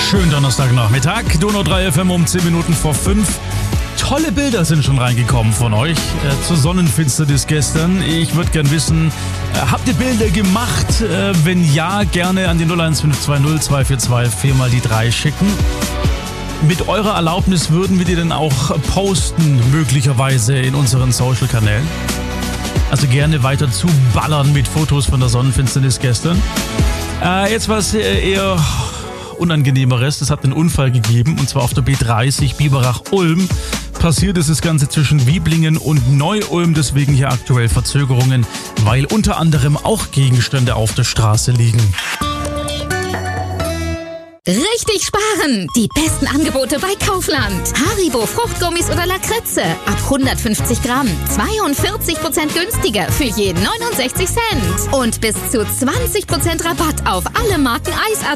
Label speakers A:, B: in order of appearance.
A: Schönen Donnerstagnachmittag, Donau 3 FM um 10 Minuten vor 5. Tolle Bilder sind schon reingekommen von euch zur Sonnenfinsternis gestern. Ich würde gern wissen, habt ihr Bilder gemacht? Wenn ja, gerne an die 01520 242 4 mal die 3 schicken. Mit eurer Erlaubnis würden wir die dann auch posten, möglicherweise in unseren Social-Kanälen. Also gerne weiter zuballern mit Fotos von der Sonnenfinsternis gestern. Jetzt was eher Unangenehmeres. Es hat einen Unfall gegeben, und zwar auf der B30 Biberach-Ulm. Passiert ist das Ganze zwischen Wieblingen und Neu-Ulm, deswegen hier aktuell Verzögerungen, weil unter anderem auch Gegenstände auf der Straße liegen.
B: Richtig sparen! Die besten Angebote bei Kaufland. Haribo Fruchtgummis oder Lakritze ab 150 Gramm. 42% günstiger für je 69 Cent. Und bis zu 20% Rabatt auf alle Marken Eisarten.